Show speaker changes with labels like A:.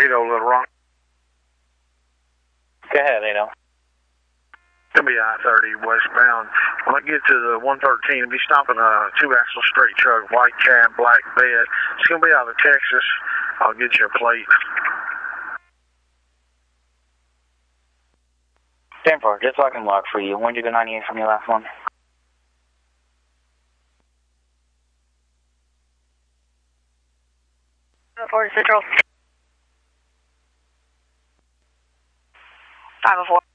A: Little Rock.
B: Go ahead, Ado.
A: It'll be I-30 westbound. When I get to the 113, it'll be stopping a 2-axle straight truck, white cab, black bed. It's going to be out of Texas. I'll get you a plate.
B: 10-4, just so I can log for you. When did you go 98 from your last one?
C: Central. 504.